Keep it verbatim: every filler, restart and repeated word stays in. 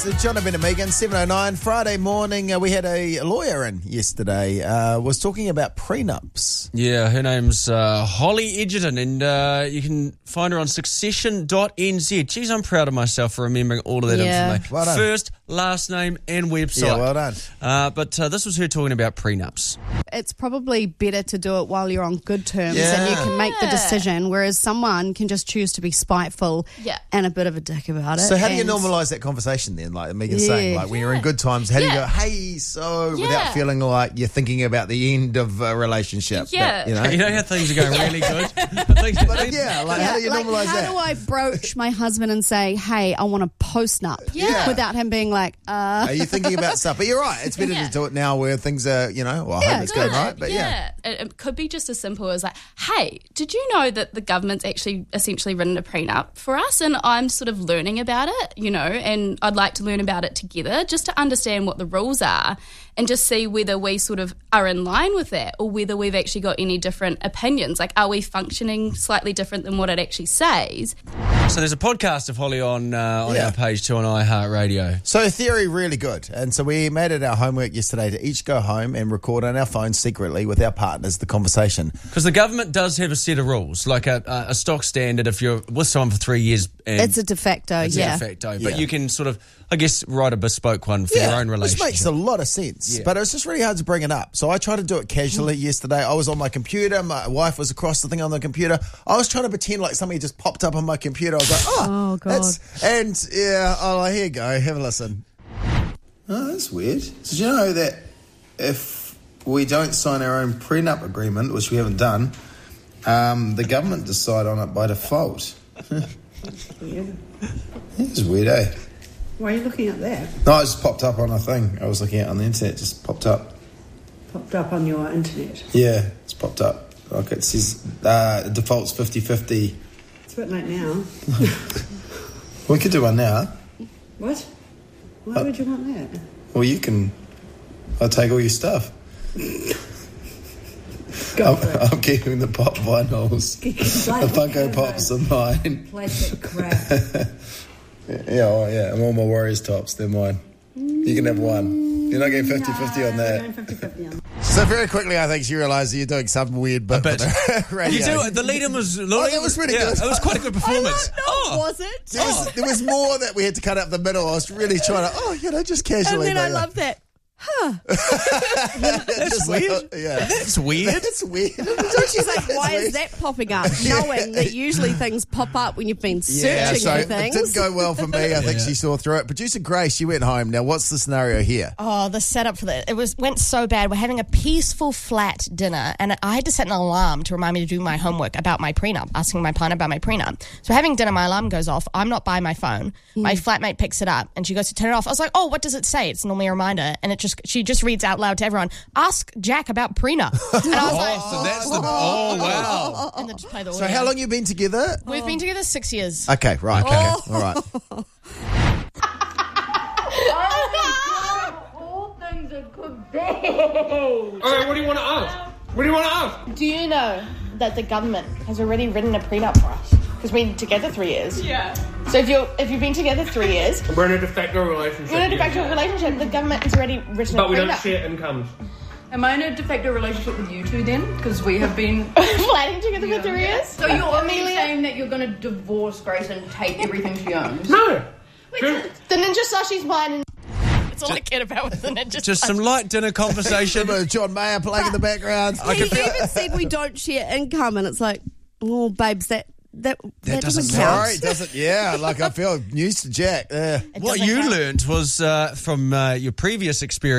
It's John and Megan, seven oh nine, Friday morning. Uh, we had a lawyer in yesterday, uh, was talking about prenups. Yeah, her name's uh, Holly Edgerton, and uh, you can find her on succession dot n z. Geez, I'm proud of myself for remembering all of that Yeah. information. Well done. First, last name, and website. Yeah, well done. Uh, but uh, this was her talking about prenups. It's probably better to do it while you're on good terms Yeah. and you can make the decision, whereas someone can just choose to be spiteful Yeah. and a bit of a dick about it. So how do you and- normalise that conversation then? Like Megan's Yeah. saying, like when you're in good times, how do you Yeah. go, hey, so, without Yeah. feeling like you're thinking about the end of a relationship? Yeah. That, you know? You know how things are going really good? Things- But yeah, like how do you like, normalise how that? do I broach my husband and say, hey, I want a post-nup? Yeah. Without him being like, uh... Are you thinking about stuff? But you're right. It's better Yeah. to do it now where things are, you know, well, I Yeah, hope it's going Good, right. But yeah. It, it could be just as simple as like, hey, did you know that the government's actually essentially written a prenup for us, and I'm sort of learning about it, you know, and I'd like to learn about it together just to understand what the rules are and just see whether we sort of are in line with that or whether we've actually got any different opinions. Like, are we functioning slightly different than what it actually says? So there's a podcast of Holly on uh, on Yeah. our page too on iHeartRadio. So theory, really good. And so we made it our homework yesterday to each go home and record on our phones secretly with our partners the conversation. Because the government does have a set of rules, like a, a, a stock standard if you're with someone for three years. And It's a de facto, it's yeah. a de facto. But Yeah. you can sort of, I guess, write a bespoke one for your own which relationship. makes a lot of sense. Yeah. But it's just really hard to bring it up. So I tried to do it casually yesterday. I was on my computer. My wife was across the thing on the computer. I was trying to pretend like something just popped up on my computer. I was like, oh, Oh, God. that's... And, yeah, oh, here you go. Have a listen. Oh, that's weird. So do you know that if we don't sign our own prenup agreement, which we haven't done, um, the government decide on it by default? Weird. It's weird, eh? Why are you looking at that? No, it just popped up on a thing I was looking at on the internet. It just popped up. Popped up on your internet. Yeah, it's popped up. Like it says uh, it defaults fifty-fifty. It's a bit late now. We could do one now. What? Why would you want that? Well, you can... I'll take all your stuff. Go I'm, for it. I'm keeping the pop vinyls. The Funko Pops are mine. Plastic crap. Yeah, oh, yeah. And all my Warriors tops, they're mine. You can have one. You're not getting fifty-fifty on We're that. going fifty-fifty on. So very quickly, I think she realised that you're doing something weird bit. bit. For the radio. You do it. The lead-in was... Oh, that was pretty yeah, good. It was quite a good performance. Oh, was it? There was, there was more that we had to cut up the middle. I was really trying to, oh, you know, just And casually. then I bring it. love that. That's weird. Yeah. That's weird. That's weird. So she's like, why is that popping up? Knowing that usually things pop up when you've been Yeah, searching so for it things. didn't go well for me. I think Yeah. she saw through it. Producer Grace, she went home. Now, what's the scenario here? Oh, the setup for that. It was went so bad. We're having a peaceful, flat dinner, and I had to set an alarm to remind me to do my homework about my prenup, asking my partner about my prenup. So having dinner, my alarm goes off. I'm not by my phone. My flatmate picks it up, and she goes to turn it off. I was like, oh, what does it say? It's normally a reminder. And it just she just reads out loud to everyone, ask Jack about prenup. And I was like, Oh, so that's the... Oh, wow. and then just play the audio. So how long you been together? We've been together six years. Okay, right. Okay, all right. All things are good day. Okay, what do you want to ask? What do you want to ask? Do you know that the government has already written a prenup for us? Because we've been together three years. Yeah. So if you're if you've been together three years, We're in a de facto relationship. you're in a de yes. facto relationship. The government has already written But a we don't prenup. share incomes. Am I in a de facto relationship with you two then? Because we have been... Flatting together for three years. So you're only Amelia- saying that you're going to divorce Grace and take everything she owns? No. Just- The Ninja Slushy's mine. And that's all I cared about with the Ninja Just some light dinner conversation. Bit of John Mayer playing in the background. He even said we don't share income, and it's like, oh, babes, that that, that, doesn't doesn't count. count. Sorry, doesn't. Yeah, like I feel news to Jack. Yeah. What doesn't you count. learned was uh, from uh, your previous experience.